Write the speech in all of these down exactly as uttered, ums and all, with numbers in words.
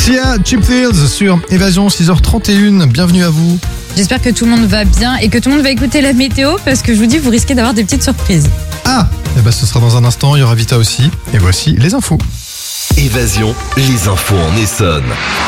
Sia, Chip Fields sur Évasion, six heures trente et une. Bienvenue à vous. J'espère que tout le monde va bien et que tout le monde va écouter la météo parce que je vous dis, vous risquez d'avoir des petites surprises. Ah, eh ben ce sera dans un instant, il y aura Vita aussi. Et voici les infos. Évasion, les infos en Essonne.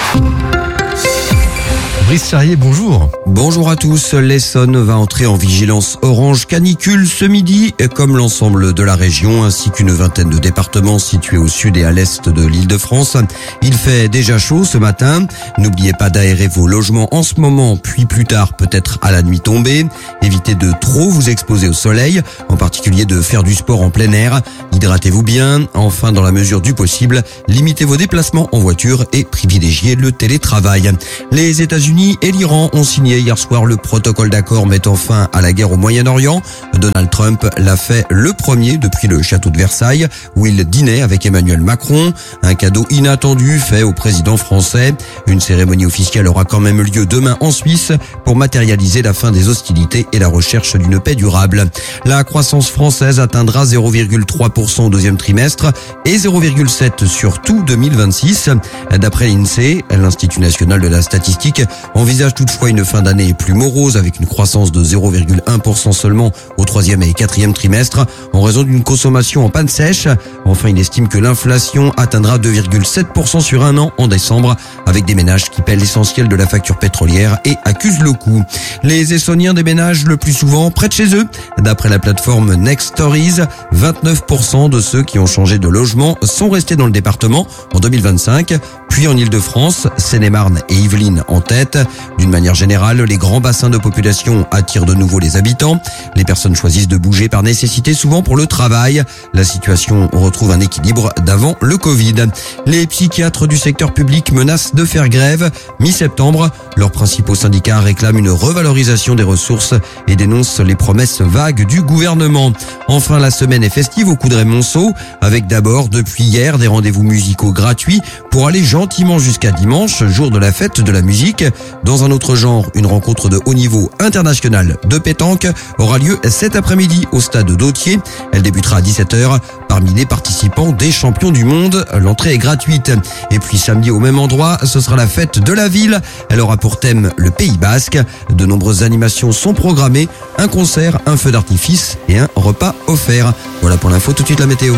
Brice Charrier, bonjour. Bonjour à tous. L'Essonne va entrer en vigilance orange canicule ce midi, comme l'ensemble de la région, ainsi qu'une vingtaine de départements situés au sud et à l'est de l'Île-de-France. Il fait déjà chaud ce matin. N'oubliez pas d'aérer vos logements en ce moment, puis plus tard, peut-être à la nuit tombée. Évitez de trop vous exposer au soleil, en particulier de faire du sport en plein air. Hydratez-vous bien. Enfin, dans la mesure du possible, limitez vos déplacements en voiture et privilégiez le télétravail. Les États-Unis et l'Iran ont signé hier soir le protocole d'accord mettant fin à la guerre au Moyen-Orient. Donald Trump l'a fait le premier depuis le château de Versailles, où il dînait avec Emmanuel Macron. Un cadeau inattendu fait au président français. Une cérémonie officielle aura quand même lieu demain en Suisse pour matérialiser la fin des hostilités et la recherche d'une paix durable. La croissance française atteindra zéro virgule trois pour cent au deuxième trimestre et zéro virgule sept pour cent sur tout deux mille vingt-six. D'après l'INSEE, l'Institut national de la statistique, envisage toutefois une fin d'année plus morose avec une croissance de zéro virgule un pour cent seulement au troisième et quatrième trimestre en raison d'une consommation en panne sèche. Enfin, il estime que l'inflation atteindra deux virgule sept pour cent sur un an en décembre avec des ménages qui paient l'essentiel de la facture pétrolière et accusent le coup. Les Essonniens déménagent le plus souvent près de chez eux. D'après la plateforme Next Stories, vingt-neuf pour cent de ceux qui ont changé de logement sont restés dans le département en deux mille vingt-cinq. Puis en Île-de-France, Seine-et-Marne et Yvelines en tête. D'une manière générale, les grands bassins de population attirent de nouveau les habitants. Les personnes choisissent de bouger par nécessité, souvent pour le travail. La situation retrouve un équilibre d'avant le Covid. Les psychiatres du secteur public menacent de faire grève. Mi-septembre, leurs principaux syndicats réclament une revalorisation des ressources et dénoncent les promesses vagues du gouvernement. Enfin, la semaine est festive au Coudray-Monceau, avec d'abord, depuis hier, des rendez-vous musicaux gratuits pour aller gentiment jusqu'à dimanche, jour de la fête de la musique. Dans un autre genre, une rencontre de haut niveau international de pétanque aura lieu cet après-midi au stade d'Autier. Elle débutera à dix-sept heures. Parmi les participants des champions du monde, l'entrée est gratuite. Et puis samedi au même endroit, ce sera la fête de la ville. Elle aura pour thème le Pays Basque. De nombreuses animations sont programmées. Un concert, un feu d'artifice et un repas offert. Voilà pour l'info, tout de suite la météo.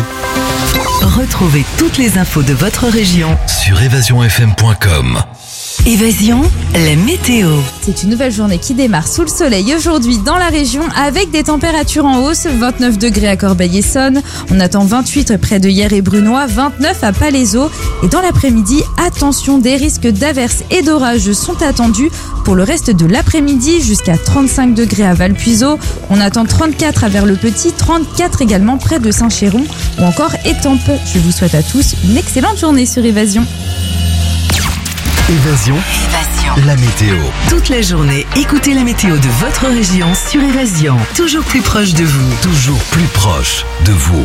Retrouvez toutes les infos de votre région Sur évasion f m point com. Évasion, la météo. C'est une nouvelle journée qui démarre sous le soleil aujourd'hui dans la région avec des températures en hausse. vingt-neuf degrés à Corbeil-Essonnes. On attend vingt-huit près de Hyères et Brunois, vingt-neuf à Palaiseau. Et dans l'après-midi, attention, des risques d'averses et d'orages sont attendus pour le reste de l'après-midi jusqu'à trente-cinq degrés à Valpuiseau. On attend trente-quatre à Vers-le-Petit, trente-quatre également près de Saint-Chéron ou encore Étampes. Je vous souhaite à tous une excellente journée sur Évasion. Évasion, Évasion. la météo. Toute la journée, écoutez la météo de votre région sur Évasion. Toujours plus proche de vous. Toujours plus proche de vous.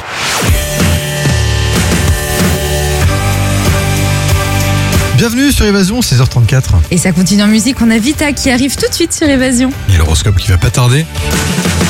Bienvenue sur Évasion, seize heures trente-quatre. Et ça continue en musique, on a Vita qui arrive tout de suite sur Évasion. Et l'horoscope qui va pas tarder.